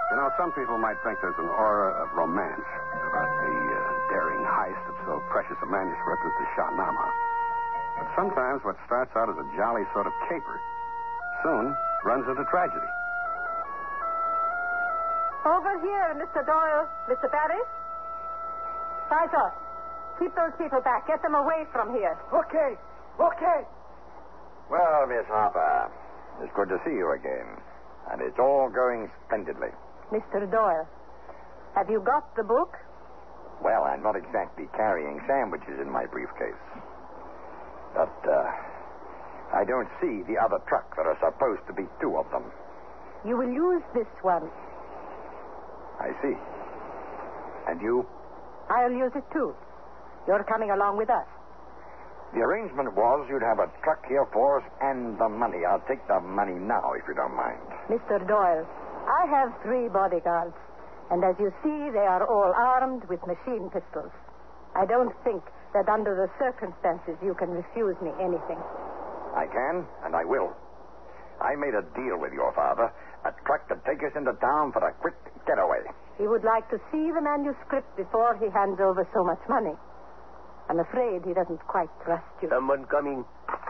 You know, some people might think there's an aura of romance about the daring heist of so precious a manuscript as the Shahnameh. But sometimes what starts out as a jolly sort of caper soon runs into tragedy. Over here, Mr. Doyle. Mr. Barry? Kaiser, keep those people back. Get them away from here. Okay. Well, Miss Harper, it's good to see you again. And it's all going splendidly. Mr. Doyle, have you got the book? Well, I'm not exactly carrying sandwiches in my briefcase. But, I don't see the other truck. There are supposed to be two of them. You will use this one. I see. And you? I'll use it too. You're coming along with us. The arrangement was you'd have a truck here for us and the money. I'll take the money now, if you don't mind. Mr. Doyle, I have 3 bodyguards. And as you see, they are all armed with machine pistols. I don't think that under the circumstances you can refuse me anything. I can, and I will. I made a deal with your father. A truck to take us into town for a quick getaway. He would like to see the manuscript before he hands over so much money. I'm afraid he doesn't quite trust you. Someone coming.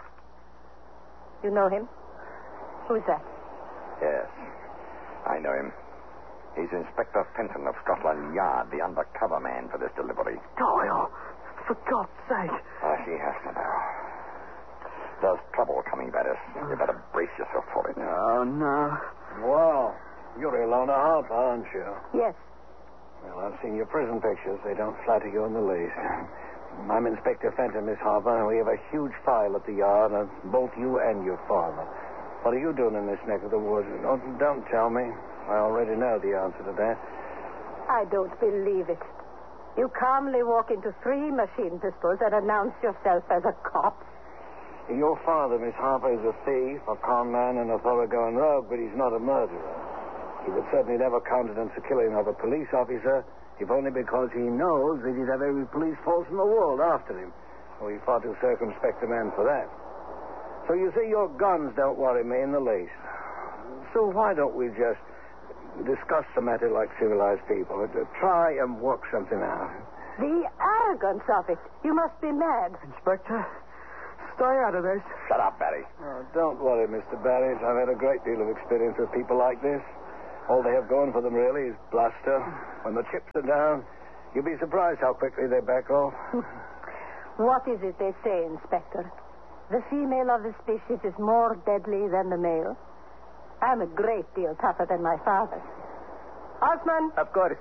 You know him? Who's that? Yes, I know him. He's Inspector Fenton of Scotland Yard, the undercover man for this delivery. Doyle, for God's sake. He has to know. There's trouble coming, Bettis. You better brace yourself for it. Oh, no. Well, you're Ilona Harper, aren't you? Yes. Well, I've seen your prison pictures. They don't flatter you in the least. I'm Inspector Fenton, Miss Harper, and we have a huge file at the yard of both you and your father. What are you doing in this neck of the woods? Oh, don't tell me. I already know the answer to that. I don't believe it. You calmly walk into 3 machine pistols and announce yourself as a cop. Your father, Miss Harper, is a thief, a con man, and a thoroughgoing rogue, but he's not a murderer. He would certainly never countenance the killing of a police officer, if only because he knows that he'd have every police force in the world after him. Oh, he's far too circumspect a man for that. So you see, your guns don't worry me in the least. So why don't we just discuss the matter like civilized people? Try and work something out. The arrogance of it. You must be mad. Inspector, stay out of this. Shut up, Barry. Oh, don't worry, Mr. Barry. I've had a great deal of experience with people like this. All they have going for them, really, is bluster. When the chips are down, you'll be surprised how quickly they back off. What is it they say, Inspector? The female of the species is more deadly than the male. I'm a great deal tougher than my father. Osman! Of course.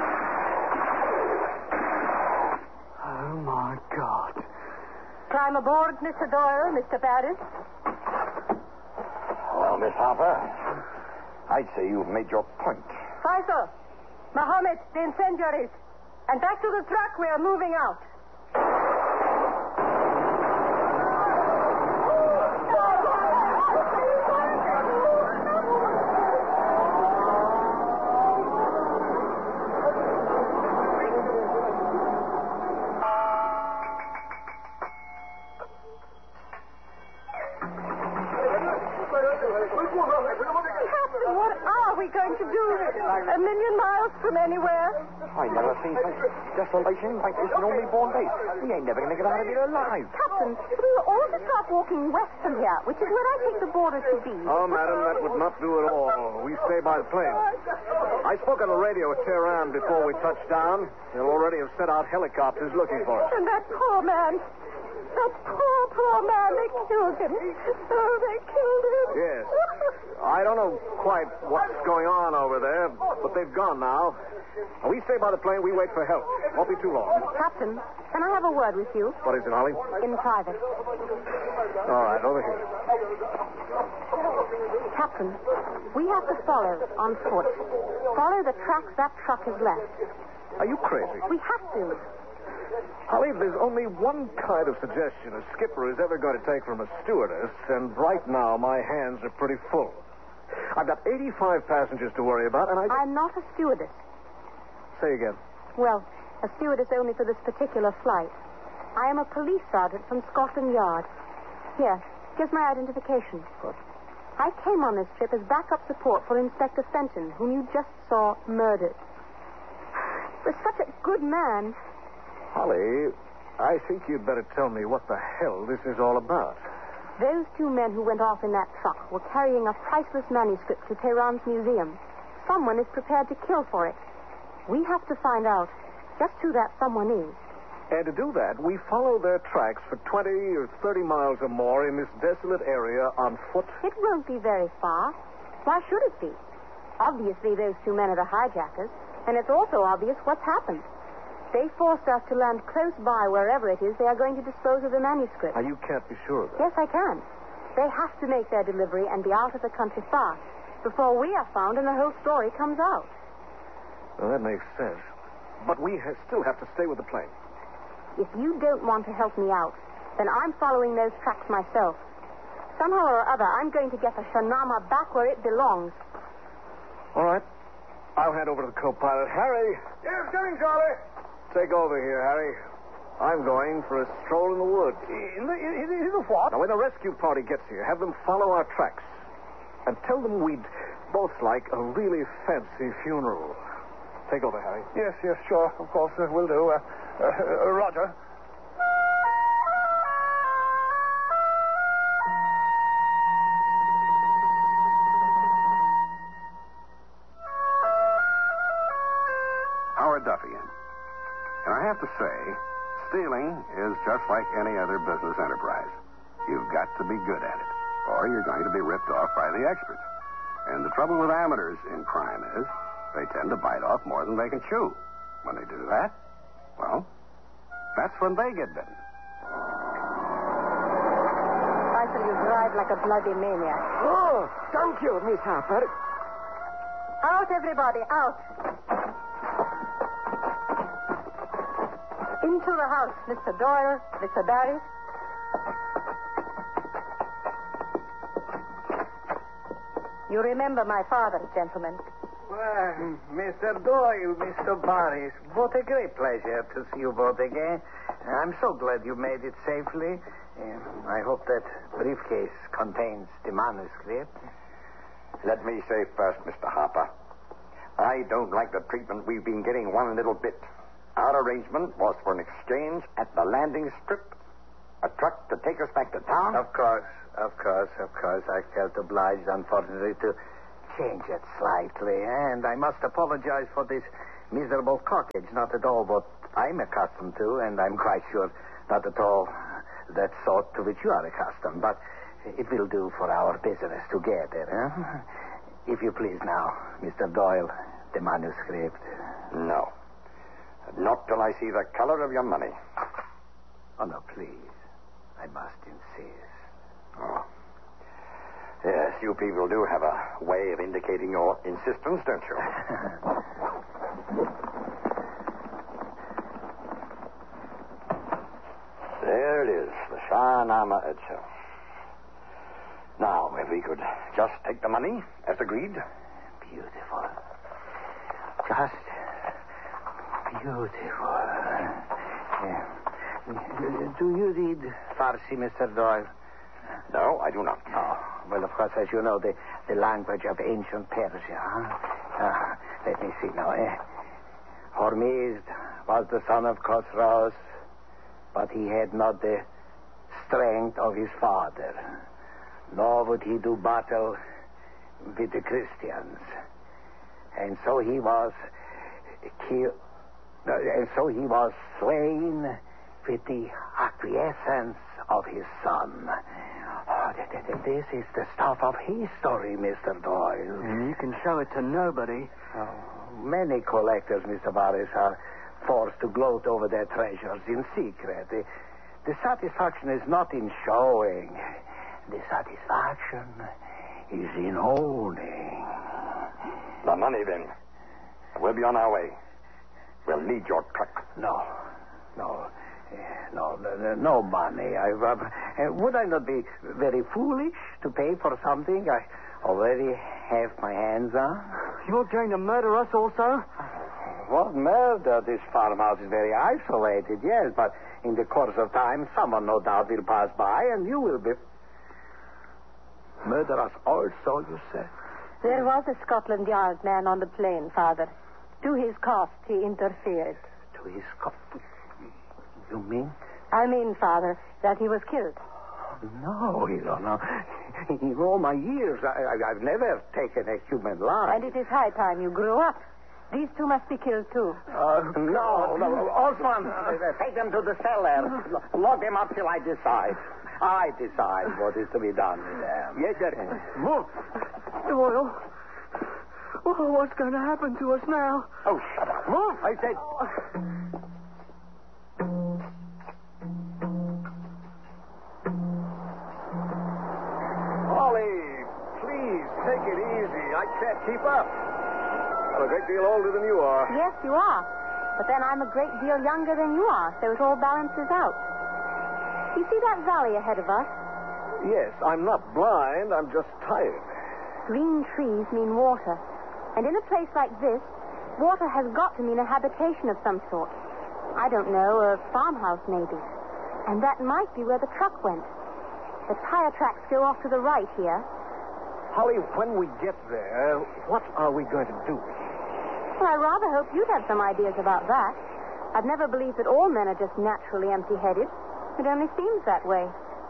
Oh, my God. Climb aboard, Mr. Doyle, Mr. Barris. Well, Miss Harper, I'd say you've made your point. Faisal, Mohammed, the incendiaries. And back to the truck. We are moving out. Going to do 1,000,000 miles from anywhere? I never seen such desolation like this in all my born days. We ain't never going to get out of here alive. Captain, we'll all to start walking west from here, which is where I think the border to be. Oh, madam, that would not do at all. We stay by the plane. I spoke on the radio at Tehran before we touched down. They'll already have sent out helicopters looking for us. And that poor man. That poor man. They killed him. Oh, they killed him. Yes. I don't know quite what's going on over there, but they've gone now. We stay by the plane. We wait for help. Won't be too long. Captain, can I have a word with you? What is it, Holly? In private. All right, over here. Captain, we have to follow on foot. Follow the tracks that truck has left. Are you crazy? We have to. Holly, there's only one kind of suggestion a skipper is ever going to take from a stewardess, and right now my hands are pretty full. I've got 85 passengers to worry about, and I'm not a stewardess. Say again. Well, a stewardess only for this particular flight. I am a police sergeant from Scotland Yard. Here, here's my identification. I came on this trip as backup support for Inspector Fenton, whom you just saw murdered. He was such a good man. Holly, I think you'd better tell me what the hell this is all about. Those two men who went off in that truck were carrying a priceless manuscript to Tehran's museum. Someone is prepared to kill for it. We have to find out just who that someone is. And to do that, we follow their tracks for 20 or 30 miles or more in this desolate area on foot. It won't be very far. Why should it be? Obviously, those two men are the hijackers, and it's also obvious what's happened. They forced us to land close by wherever it is they are going to dispose of the manuscript. Now, you can't be sure of that. Yes, I can. They have to make their delivery and be out of the country fast before we are found and the whole story comes out. Well, that makes sense. But we still have to stay with the plane. If you don't want to help me out, then I'm following those tracks myself. Somehow or other, I'm going to get the Shahnama back where it belongs. All right. I'll hand over to the co-pilot. Harry. Yes, coming, Charlie. Take over here, Harry. I'm going for a stroll in the woods. In the what? Now, when the rescue party gets here, have them follow our tracks. And tell them we'd both like a really fancy funeral. Take over, Harry. Yes, sure. Of course, will do. Roger. Howard Duffy in. And I have to say, stealing is just like any other business enterprise. You've got to be good at it, or you're going to be ripped off by the experts. And the trouble with amateurs in crime is they tend to bite off more than they can chew. When they do that, well, that's when they get bitten. I shall you drive like a bloody maniac. Oh, thank you, Miss Harper. Out, everybody, out. Into the house, Mr. Doyle, Mr. Barry. You remember my father, gentlemen. Well, Mr. Doyle, Mr. Barris, what a great pleasure to see you both again. I'm so glad you made it safely. I hope that briefcase contains the manuscript. Let me say first, Mr. Harper, I don't like the treatment we've been getting one little bit. Our arrangement was for an exchange at the landing strip. A truck to take us back to town. Of course. I felt obliged, unfortunately, to change it slightly. And I must apologize for this miserable corkage. Not at all what I'm accustomed to, and I'm quite sure not at all that sort to which you are accustomed. But it will do for our business together. If you please now, Mr. Doyle, the manuscript. No. Not till I see the color of your money. Oh, no, please. I must insist. Oh. Yes, you people do have a way of indicating your insistence, don't you? There it is, the Shahnama itself. Now, if we could just take the money, as agreed. Beautiful. Just beautiful. Do you read Farsi, Mr. Doyle? No, I do not. Oh, well, of course, as you know, the language of ancient Persia. Let me see now. Hormizd was the son of Khosrow, but he had not the strength of his father, nor would he do battle with the Christians. And so he was killed, and so he was slain with the acquiescence of his son. Oh, this is the stuff of history, Mr. Doyle. And you can show it to nobody. Oh, many collectors, Mr. Barris, are forced to gloat over their treasures in secret. The satisfaction is not in showing. The satisfaction is in owning. The money, then. We'll be on our way. We'll need your truck. No money. Would I not be very foolish to pay for something I already have my hands on? You're going to murder us also? What murder? This farmhouse is very isolated, yes, but in the course of time, someone no doubt will pass by, and you will be... Murder us also, you said? There was a Scotland Yard man on the plane, Father. To his cost, he interfered. To his cost? You mean? I mean, Father, that he was killed. No, no. In all my years, I've never taken a human life. And it is high time you grew up. These two must be killed, too. No. Osman, take them to the cellar. Lock them up till I decide. I decide what is to be done with them. Yes, sir. Move. Doyle. Oh, what's going to happen to us now? Oh, shut up. Move, I said. Holly, please, take it easy. I can't keep up. I'm a great deal older than you are. Yes, you are. But then I'm a great deal younger than you are, so it all balances out. You see that valley ahead of us? Yes, I'm not blind. I'm just tired. Green trees mean water. And in a place like this, water has got to mean a habitation of some sort. I don't know, a farmhouse maybe. And that might be where the truck went. The tire tracks go off to the right here. Holly, when we get there, what are we going to do? Well, I rather hope you'd have some ideas about that. I've never believed that all men are just naturally empty-headed. It only seems that way.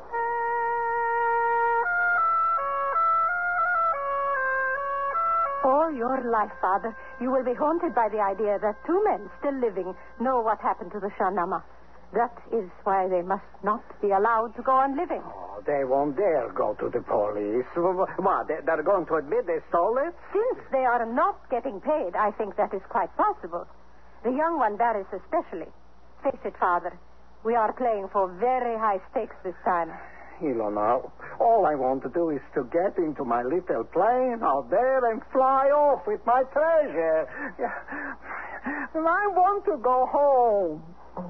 All your life, Father, you will be haunted by the idea that two men still living know what happened to the Shahnama. That is why they must not be allowed to go on living. Oh, they won't dare go to the police. What, they're going to admit they stole it? Since they are not getting paid, I think that is quite possible. The young one, Barris, especially. Face it, Father, we are playing for very high stakes this time. Ilona, all I want to do is to get into my little plane out there and fly off with my treasure. I want to go home.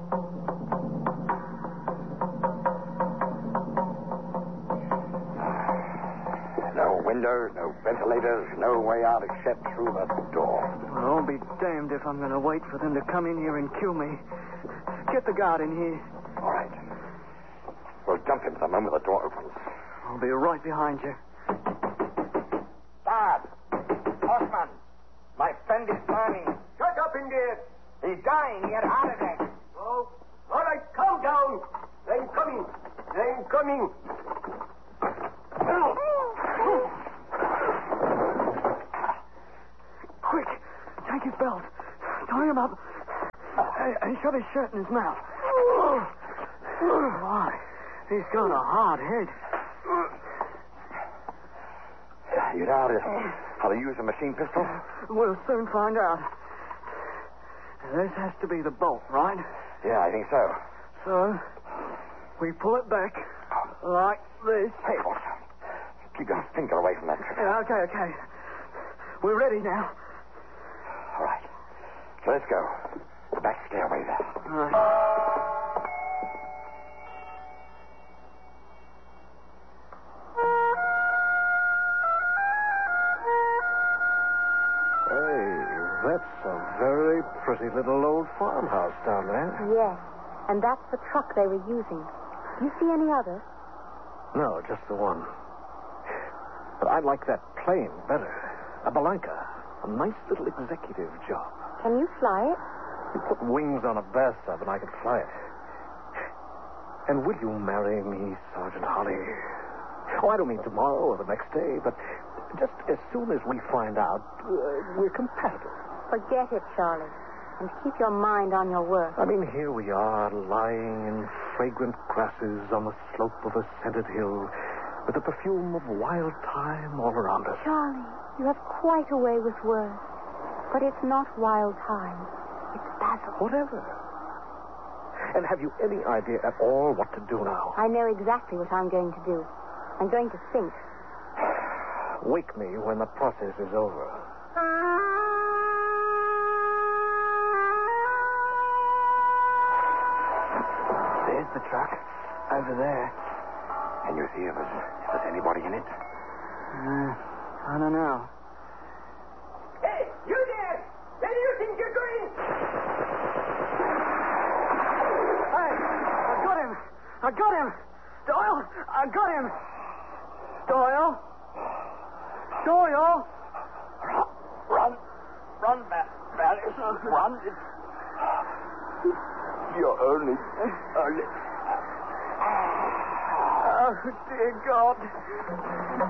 No windows, no ventilators, no way out except through the door. Well, I'll be damned if I'm going to wait for them to come in here and kill me. Get the guard in here. All right. We'll jump in the moment the door opens. I'll be right behind you. Dad! Osman! My friend is burning. Shut up in there. He's dying. He had a heart attack. Oh, all right, calm down. I'm coming. Quick, take his belt. Tie him up. And shove his shirt in his mouth. Why? He's got a hard head. You know how to use a machine pistol? We'll soon find out. This has to be the bolt, right? Yeah, I think so. So, we pull it back like this. Hey, boss. Keep your finger away from that trigger. Yeah, okay. We're ready now. All right. So let's go. The back stairway there. All right. That's a very pretty little old farmhouse down there. Yes. And that's the truck they were using. Do you see any others? No, just the one. But I like that plane better. A Balanka. A nice little executive job. Can you fly it? You put wings on a bathtub and I could fly it. And will you marry me, Sergeant Holly? Oh, I don't mean tomorrow or the next day, but just as soon as we find out we're compatible. Forget it, Charlie. And keep your mind on your work. I mean, here we are, lying in fragrant grasses on the slope of a scented hill, with the perfume of wild thyme all around us. Charlie, you have quite a way with words. But it's not wild thyme. It's basil. Whatever. And have you any idea at all what to do now? I know exactly what I'm going to do. I'm going to think. Wake me when the process is over. There's the truck. Over there. Can you see if there's anybody in it? I don't know. Hey, you there! Where do you think you're going? Hey, I got him. Doyle, I got him. Doyle? ashore, y'all. Run, Madison. Run. You're only. Oh, dear God.